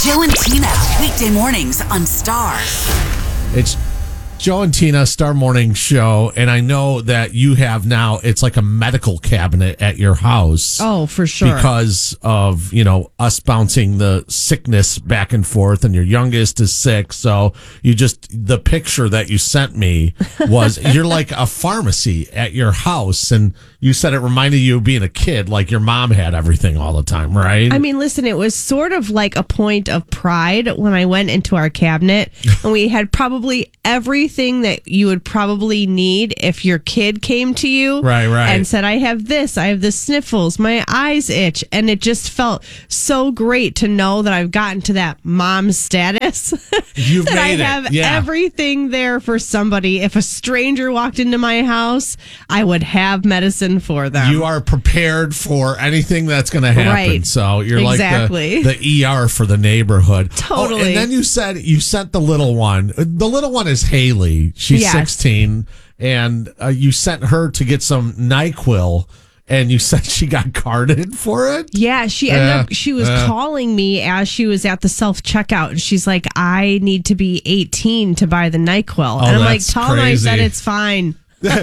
Joe and Tina, weekday mornings on Star. It's Joe and Tina, Star Morning Show, and I know that you have now, it's like a medical cabinet at your house. Oh, for sure. Because of, us bouncing the sickness back and forth, and your youngest is sick, so the picture that you sent me was, you're like a pharmacy at your house, and you said it reminded you of being a kid, like your mom had everything all the time, right? I mean, listen, it was sort of like a point of pride when I went into our cabinet, and we had probably everything that you would probably need if your kid came to you right. and said, I have the sniffles, my eyes itch. And it just felt so great to know that I've gotten to that mom status. You've that made I have it. everything there for somebody. If a stranger walked into my house, I would have medicine for them. You are prepared for anything that's going to happen. Right. So you're exactly. like the ER for the neighborhood. Totally. Oh, and then you said you sent the little one. The little one is Haley. She's 16. And you sent her to get some NyQuil. And you said she got carded for it? Yeah, she was calling me as she was at the self-checkout. And she's like, I need to be 18 to buy the NyQuil. And I'm like, tell him I said it's fine.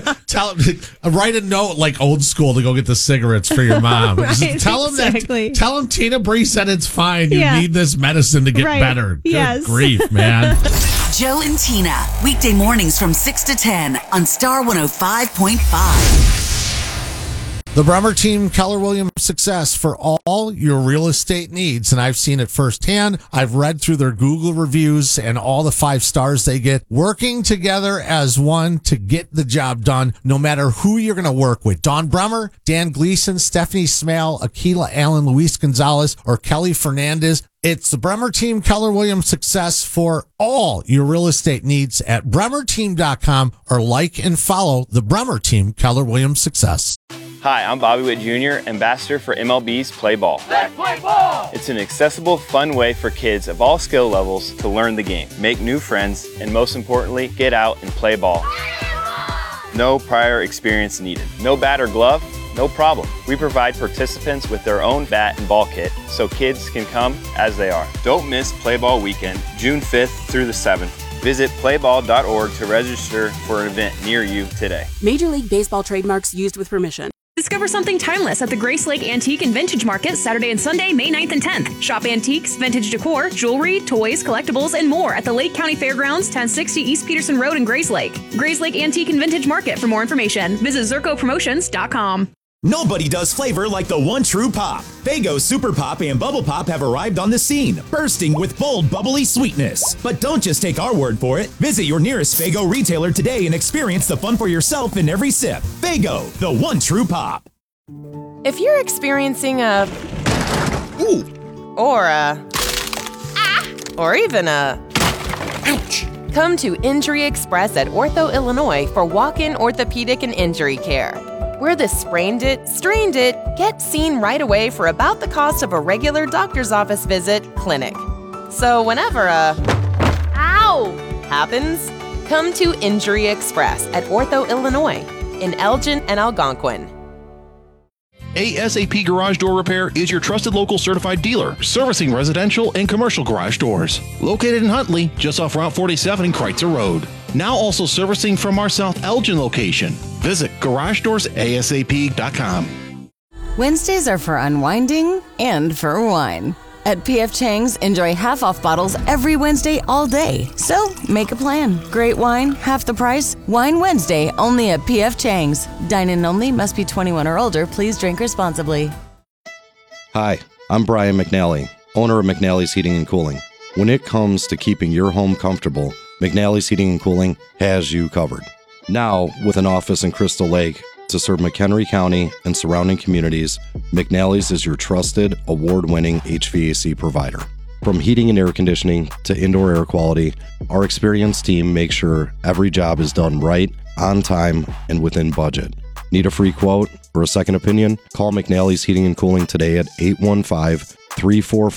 Write a note like old school to go get the cigarettes for your mom. Right, tell him exactly. Tell him Tina Bree said it's fine. You need this medicine to get better. Good grief, man. Joe and Tina, weekday mornings from 6 to 10 on Star 105.5. The Bremer Team Keller Williams Success for all your real estate needs. And I've seen it firsthand. I've read through their Google reviews and all the 5 stars they get. Working together as one to get the job done, no matter who you're going to work with. Dawn Bremer, Dan Gleason, Stephanie Smale, Akila Allen, Luis Gonzalez, or Kelly Fernandez. It's the Bremer Team Keller Williams Success for all your real estate needs at bremerteam.com or like and follow the Bremer Team Keller Williams Success. Hi, I'm Bobby Witt Jr., ambassador for MLB's Play Ball. Let's play ball! It's an accessible, fun way for kids of all skill levels to learn the game, make new friends, and most importantly, get out and play ball. No prior experience needed. No bat or glove? No problem. We provide participants with their own bat and ball kit so kids can come as they are. Don't miss Play Ball Weekend, June 5th through the 7th. Visit playball.org to register for an event near you today. Major League Baseball trademarks used with permission. Discover something timeless at the Grace Lake Antique and Vintage Market Saturday and Sunday, May 9th and 10th. Shop antiques, vintage decor, jewelry, toys, collectibles, and more at the Lake County Fairgrounds, 1060 East Peterson Road in Grace Lake. Grace Lake Antique and Vintage Market. For more information, visit ZircoPromotions.com. Nobody does flavor like the one true pop. Faygo Super Pop and Bubble Pop have arrived on the scene, bursting with bold, bubbly sweetness. But don't just take our word for it. Visit your nearest Faygo retailer today and experience the fun for yourself in every sip. Faygo, the one true pop. If you're experiencing a... Ooh. Or a... Ah. Or even a... Ouch. Come to Injury Express at Ortho, Illinois for walk-in orthopedic and injury care. We're the sprained it, strained it, get seen right away for about the cost of a regular doctor's office visit clinic. So whenever a ow happens, come to Injury Express at Ortho, Illinois in Elgin and Algonquin. ASAP Garage Door Repair is your trusted local certified dealer, servicing residential and commercial garage doors. Located in Huntley, just off Route 47 and Kreitzer Road. Now also servicing from our South Elgin location. Visit GarageDoorsASAP.com. Wednesdays are for unwinding and for wine. At P.F. Chang's, enjoy half-off bottles every Wednesday all day. So, make a plan. Great wine, half the price. Wine Wednesday, only at P.F. Chang's. Dine-in only, must be 21 or older. Please drink responsibly. Hi, I'm Brian McNally, owner of McNally's Heating and Cooling. When it comes to keeping your home comfortable, McNally's Heating and Cooling has you covered. Now, with an office in Crystal Lake to serve McHenry County and surrounding communities, McNally's is your trusted, award-winning HVAC provider. From heating and air conditioning to indoor air quality, our experienced team makes sure every job is done right, on time, and within budget. Need a free quote or a second opinion? Call McNally's Heating and Cooling today at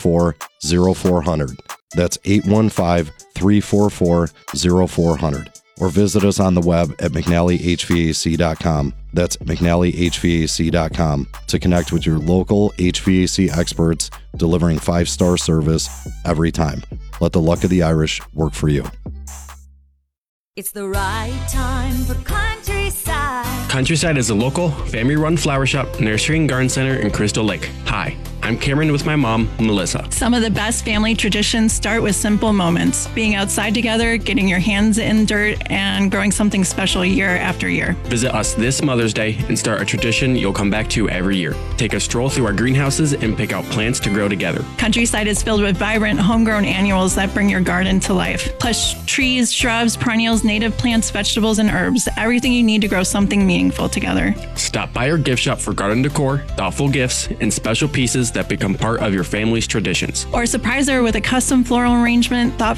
815-344-0400. That's 815-344-0400. or visit us on the web at McNallyHVAC.com. That's McNallyHVAC.com to connect with your local HVAC experts delivering 5-star service every time. Let the luck of the Irish work for you. It's the right time for Countryside. Countryside is a local, family-run flower shop, nursery, and garden center in Crystal Lake. Hi, I'm Cameron with my mom, Melissa. Some of the best family traditions start with simple moments. Being outside together, getting your hands in dirt, and growing something special year after year. Visit us this Mother's Day and start a tradition you'll come back to every year. Take a stroll through our greenhouses and pick out plants to grow together. Countryside is filled with vibrant, homegrown annuals that bring your garden to life. Plus trees, shrubs, perennials, native plants, vegetables, and herbs. Everything you need to grow something meaningful together. Stop by our gift shop for garden decor, thoughtful gifts, and special pieces that become part of your family's traditions. Or surprise her with a custom floral arrangement, thoughtful